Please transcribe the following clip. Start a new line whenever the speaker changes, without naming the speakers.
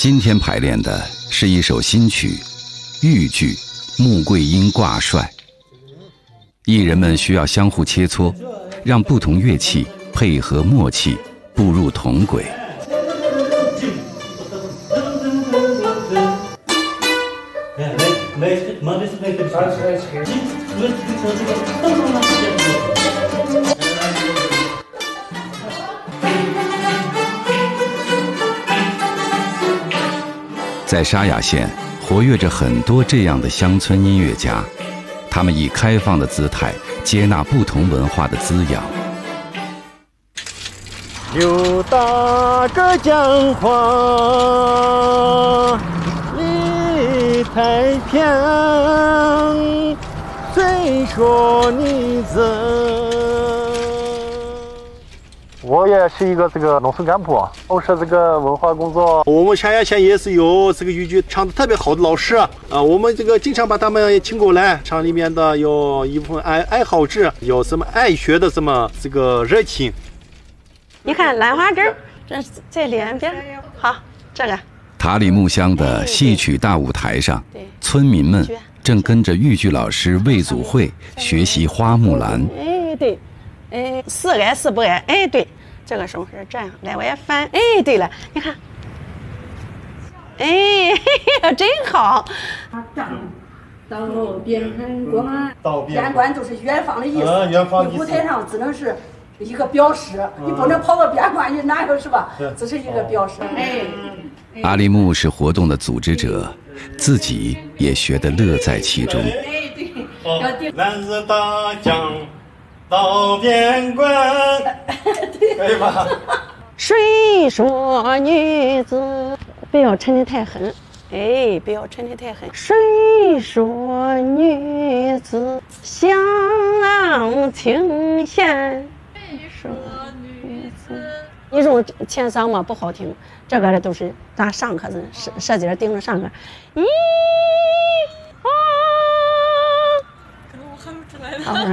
今天排练的是一首新曲《豫剧·穆桂英挂帅》，艺人们需要相互切磋，让不同乐器配合默契，步入同轨。在沙雅县活跃着很多这样的乡村音乐家，他们以开放的姿态接纳不同文化的滋养。
刘大哥讲话理太平，虽说你我也是一个农村干部，从事文化工作。我们沙雅县也是有豫剧唱得特别好的老师啊，我们经常把他们请过来，厂里面的有一部分爱好者，有什么爱学的什么热情。
你看兰花指，这两边好，这个。
塔里木乡的戏曲大舞台上，村民们正跟着豫剧老师魏祖慧学习花木兰。
哎，对，是爱是不爱？哎，对，这个手是这样，来我也翻。哎，对了，你看，哎，真好。
到边关，边关就是远方的意思。
远方的意思。
舞台上只能是一个标识，你不能跑到边关去，哪有是吧？只是一个标识。
阿里木是活动的组织者，自己也学得乐在其中。
男子大将到边关，可以吧？
谁说女子不要沉得太狠？哎，不要沉得太狠。谁说女子相情闲？说女子，你这种前嗓嘛不好听，这个都是咱上课是舌尖顶着上课。咦啊！我喊不出来了。